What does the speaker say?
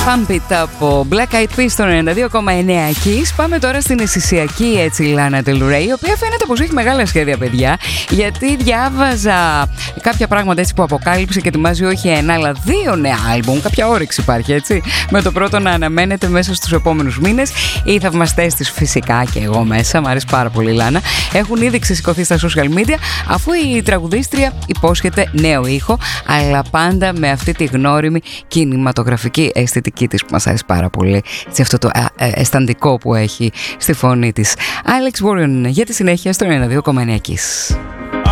Pump It από Black Eyed Peas στο 92,9 Kiss. Πάμε τώρα στην αισθησιακή έτσι Λάνα Del Rey, η οποία φαίνεται πως έχει μεγάλα σχέδια, παιδιά, γιατί διάβαζα κάποια πράγματα έτσι που αποκάλυψε και ετοιμάζει όχι ένα αλλά δύο νέα άλμπουμ. Κάποια όρεξη υπάρχει, έτσι, με το πρώτο να αναμένεται μέσα στους επόμενους μήνες. Οι θαυμαστές της, φυσικά και εγώ μέσα, μου αρέσει πάρα πολύ η Λάνα, έχουν ήδη ξεσηκωθεί στα social media, αφού η τραγουδίστρια υπόσχεται νέο ήχο, αλλά πάντα με αυτή τη γνώριμη κινηματογραφική αισθητική της που μας αρέσει πάρα πολύ, σε αυτό το αισθαντικό που έχει στη φωνή της. Alex Warren για τη συνέχεια στο 92,9 Kiss.